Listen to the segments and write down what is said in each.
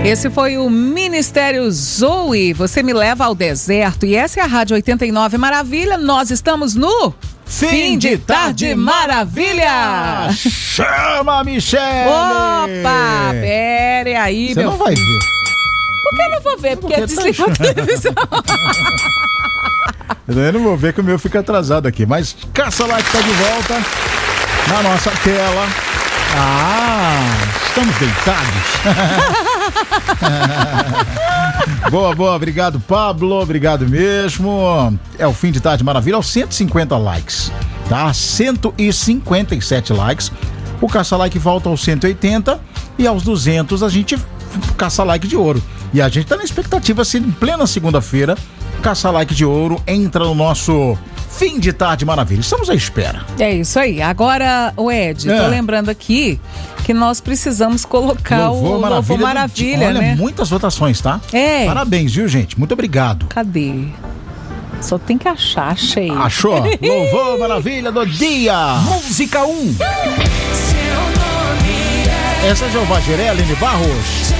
Esse foi o Ministério Zoe, Você Me Leva ao Deserto. E essa é a Rádio 89 Maravilha. Nós estamos no Fim de Tarde Maravilha. Chama, Michele! Opa, pere aí, Você meu não vai ver. Por que eu não vou ver? Porque desligou a televisão. Eu não vou ver que o meu fica atrasado aqui. Mas Caça Like tá de volta na nossa tela. Estamos deitados. Boa, obrigado, Pablo, obrigado mesmo. É o Fim de Tarde Maravilha, aos 150 likes, tá? 157 likes. O Caça Like volta aos 180 e aos 200 a gente caça like de ouro. E a gente tá na expectativa, se em plena segunda-feira, Caça Like de ouro entra no nosso Fim de Tarde Maravilha. Estamos à espera. É isso aí. Agora, o Ed, tô lembrando aqui que nós precisamos colocar o Louvor Maravilha, olha, né? Muitas votações, tá? É. Parabéns, viu, gente? Muito obrigado. Cadê? Só tem que achar, achei. Achou? Louvor Maravilha do dia. Música 1. Essa é Jeová Jiré, Aline Barros.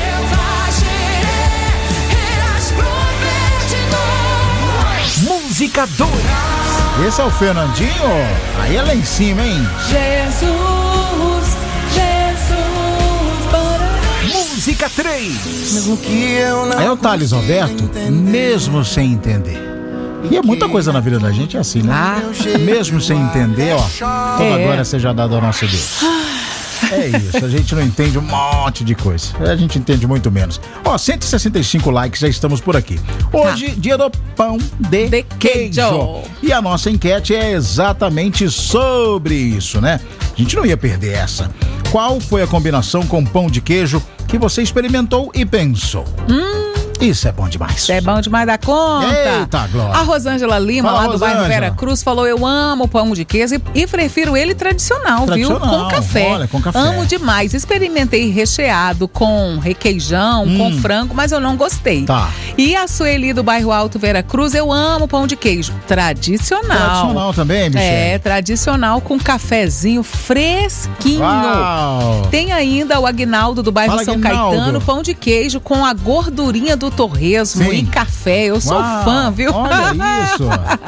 Música 2. Esse é o Fernandinho. Aí é lá em cima, hein? Jesus. Música 3. Aí é o Thales Roberto, mesmo sem entender. E é muita coisa na vida da gente, é assim, né? Mesmo sem entender, ó. Toda glória seja dada ao nosso Deus. É isso, a gente não entende um monte de coisa. A gente entende muito menos. Ó, 165 likes, já estamos por aqui. Hoje, dia do pão de queijo. E a nossa enquete é exatamente sobre isso, né? A gente não ia perder essa. Qual foi a combinação com pão de queijo que você experimentou e pensou? Isso é bom demais. Isso é bom demais da conta. Eita, Glória. A Rosângela Lima, Fala, lá do bairro Rosângela. Vera Cruz, falou: eu amo pão de queijo e prefiro ele tradicional, viu? Com café. Olha, com café. Amo demais. Experimentei recheado com requeijão, com frango, mas eu não gostei. Tá. E a Sueli do bairro Alto Vera Cruz, eu amo pão de queijo tradicional. Tradicional também, Michele? É, tradicional com cafezinho fresquinho. Uau. Tem ainda o Aguinaldo do bairro Fala, São Aguinaldo. Caetano, pão de queijo com a gordurinha do torresmo. Sim. E café. Eu sou fã, viu? Olha isso.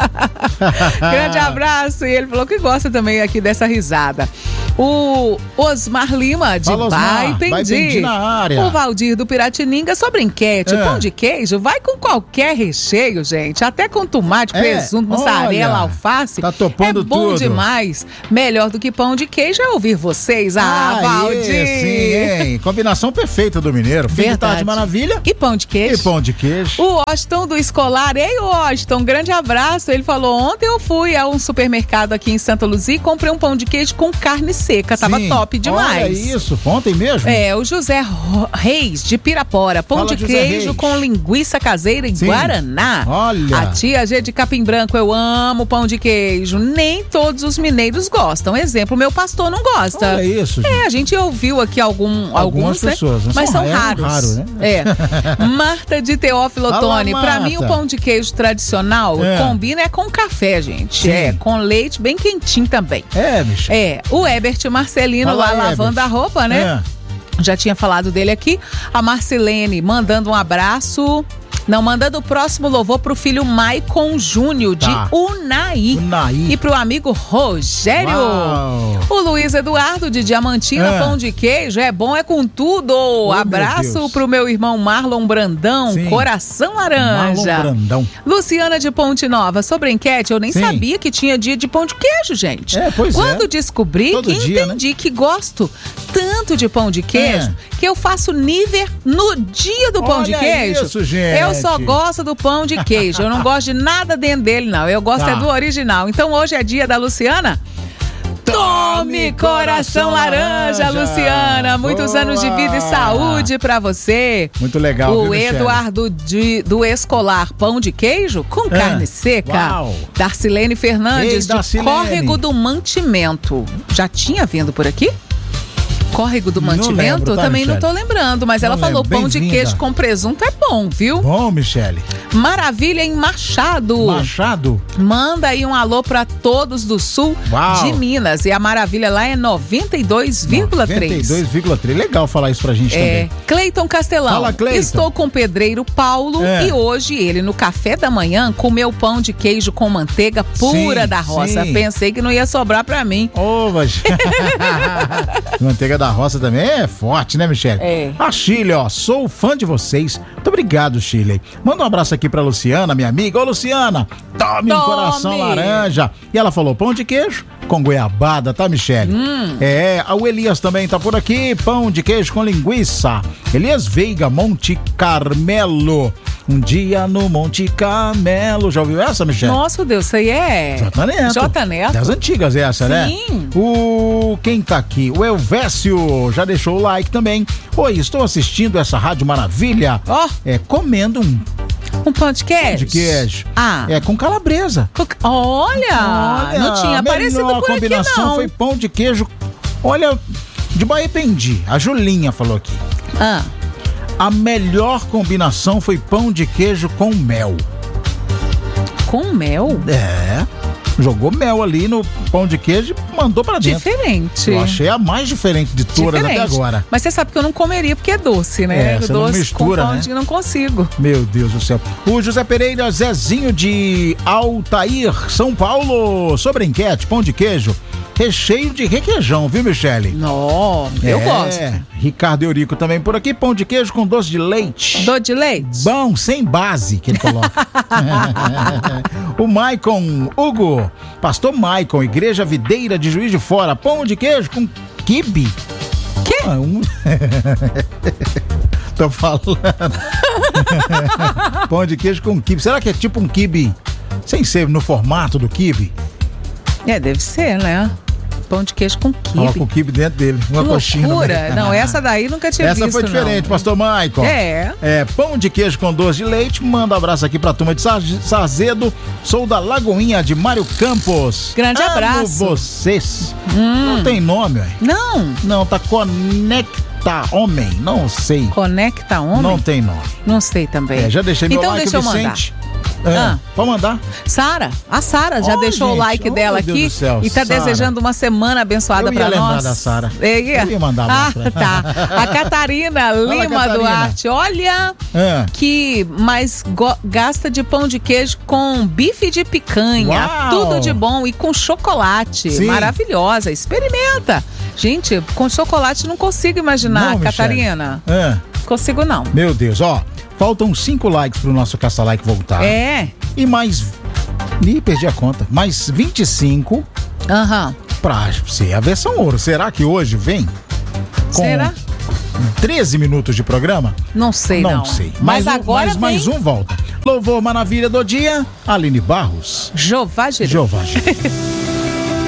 Grande abraço. E ele falou que gosta também aqui dessa risada. O Osmar Lima, de Fala, Osmar. Baipendi. Na área. O Valdir do Piratininga, sobre enquete. Pão de queijo vai com qualquer recheio, gente. Até com tomate, presunto, mussarela, alface. Tá topando bom tudo. Demais. Melhor do que pão de queijo é ouvir vocês. Valdir. Sim, hein? Combinação perfeita do mineiro. Fim de Tarde Maravilha. E pão de queijo. E pão de queijo. O Washington do Escolar. Ei, Washington, grande abraço. Ele falou: ontem eu fui a um supermercado aqui em Santa Luzia e comprei um pão de queijo com carne seca. Tava top demais. Olha isso, ontem mesmo? É, o José Reis de Pirapora. Pão Fala, de José queijo Reis. com linguiça caseira em Guaraná. Olha. A tia G de Capim Branco, eu amo pão de queijo. Nem todos os mineiros gostam. Exemplo, meu pastor não gosta. Olha isso, gente. É, a gente ouviu aqui algumas pessoas, né? Mas são raros. Raro, né? É. Marta de Teófilo Otoni. Pra mim, o pão de queijo tradicional combina com café, gente. Sim. É, com leite bem quentinho também. É, bicho. É, o Ebert Marcelino Fala lá aí, lavando a roupa, né? Já tinha falado dele aqui. A Marcelene mandando um abraço. Não, mandando o próximo louvor pro filho Maicon Júnior, de Unai. E pro amigo Rogério. Uau. O Luiz Eduardo, de Diamantina, pão de queijo, é bom, é com tudo. Abraço pro meu irmão Marlon Brandão, coração laranja. Marlon Brandão. Luciana de Ponte Nova, sobre a enquete, eu nem sabia que tinha dia de pão de queijo, gente. Quando descobri, todo que dia, entendi que gosto tanto de pão de queijo, que eu faço nível no dia do pão de queijo. Isso, gente. Eu só gosto do pão de queijo. Eu não gosto de nada dentro dele, não. Eu gosto é do original. Então hoje é dia da Luciana. Tome coração laranja, Luciana. Muitos anos de vida e saúde pra você. Muito legal, O viu, Michele? Eduardo do Escolar, pão de queijo com carne seca. Uau. Córrego do Mantimento? Lembro, tá, também Michele? não tô lembrando, mas ela falou pão de queijo com presunto é bom, viu? Bom, Michele. Maravilha em Machado. Machado? Manda aí um alô pra todos do sul de Minas. E a Maravilha lá é 92,3. 92,3. Legal falar isso pra gente também. Cleiton Castelão. Fala, Cleiton. Estou com o pedreiro Paulo e hoje ele, no café da manhã, comeu pão de queijo com manteiga pura da roça. Sim. Pensei que não ia sobrar pra mim. Mas... Manteiga da roça também é forte, né, Michele? A Chile, ó, sou fã de vocês. Muito obrigado, Chile. Manda um abraço aqui pra Luciana, minha amiga. Ô, Luciana, tome um coração laranja. E ela falou pão de queijo com goiabada, tá, Michele? O Elias também tá por aqui. Pão de queijo com linguiça. Elias Veiga, Monte Carmelo. Um dia no Monte Carmelo. Já ouviu essa, Michele? Nossa, Deus, isso aí é... J Neto. Das antigas essa, né? Sim. Quem tá aqui? O Elvésio já deixou o like também. Oi, estou assistindo essa Rádio Maravilha. Comendo um pão de queijo? Pão de queijo. É com calabresa. Olha, não tinha aparecido por aqui, não. A combinação foi pão de queijo. Olha, de Baependi. A Julinha falou aqui. A melhor combinação foi pão de queijo com mel. Com mel? Jogou mel ali no pão de queijo e mandou pra dentro. Diferente. Eu achei a mais diferente de todas até agora. Mas você sabe que eu não comeria porque é doce, né? Você doce não mistura, com pão né? Não consigo. Meu Deus do céu. O José Pereira, Zezinho de Altair, São Paulo. Sobre a enquete, pão de queijo, recheio de requeijão, viu, Michele? Eu gosto. Ricardo Eurico também por aqui, pão de queijo com doce de leite. Doce de leite? Bom, sem base, que ele coloca. O Maicon Hugo, pastor Maicon, Igreja Videira de Juiz de Fora, pão de queijo com quibe. Quê? Tô falando. Pão de queijo com quibe. Será que é tipo um quibe sem ser no formato do quibe? Deve ser, né? Pão de queijo com quibe. Coloca o quibe dentro dele, uma coxinha. Não, essa daí nunca tinha visto. Essa foi diferente, não. Pastor Maicon. Pão de queijo com doce de leite. Manda um abraço aqui pra turma de Sarzedo. Sou da Lagoinha de Mário Campos. Grande abraço. Vocês. Não tem nome, ué. Não, tá Conecta Homem. Não sei. Conecta Homem? Não tem nome. Não sei também. Já deixei meu like, deixa eu Vicente. mandar. Pode mandar. A Sara já deixou o like dela aqui e tá desejando uma semana abençoada pra nós. Eu ia lembrar da Sara. Eu ia mandar tá. A Catarina Lima Duarte, olha que mais gasta de pão de queijo com bife de picanha. Uau. Tudo de bom e com chocolate. Sim. Maravilhosa. Experimenta. Gente, com chocolate não consigo imaginar, não, Catarina. Consigo não. Meu Deus, faltam 5 likes pro nosso caça-like voltar. E mais... perdi a conta. Mais 25 pra ser a versão ouro. Será que hoje vem? Será? 13 minutos de programa? Não sei. Mas agora mais um volta. Louvor Maravilha do dia, Aline Barros. Jová Jireh.